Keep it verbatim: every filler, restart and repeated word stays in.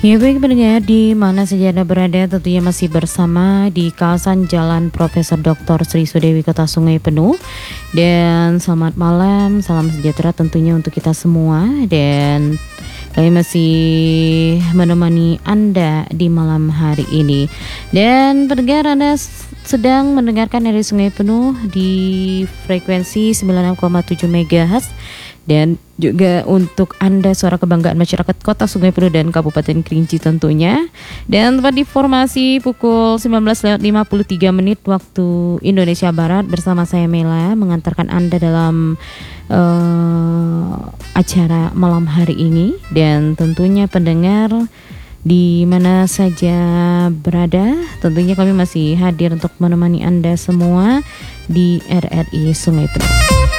Ya baik pendengar di mana saja Anda berada, tentunya masih bersama di kawasan Jalan Profesor Doktor Sri Sudewi Kota Sungai Penuh. Dan selamat malam, salam sejahtera tentunya untuk kita semua. Dan kami masih menemani Anda di malam hari ini. Dan pendengar, Anda sedang mendengarkan dari Sungai Penuh di frekuensi sembilan puluh enam koma tujuh megahertz. Dan juga untuk Anda suara kebanggaan masyarakat Kota Sungai Penuh dan Kabupaten Kerinci tentunya. Dan tepat di formasi pukul sembilan belas lewat lima puluh tiga menit waktu Indonesia Barat, bersama saya Mela mengantarkan Anda dalam uh, acara malam hari ini. Dan tentunya pendengar di mana saja berada, tentunya kami masih hadir untuk menemani Anda semua di R R I Sungai Penuh.